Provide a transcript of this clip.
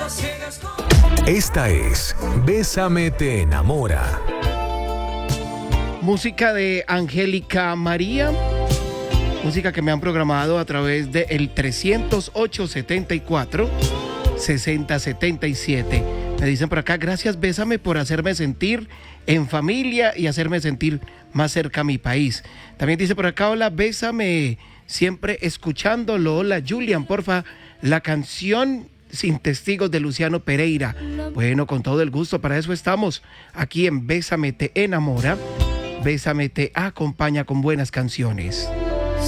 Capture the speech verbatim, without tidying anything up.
Esta es Bésame te enamora. Música de Angélica María. Música que me han programado a través de el trescientos ocho, setenta y cuatro, sesenta, setenta y siete. Me dicen por acá, gracias Bésame por hacerme sentir en familia y hacerme sentir más cerca a mi país. También dice por acá, hola Bésame, siempre escuchándolo. Hola Julian, porfa, la canción Sin Testigos de Luciano Pereira. Bueno, con todo el gusto, para eso estamos aquí en Bésame te enamora. Bésame te acompaña con buenas canciones.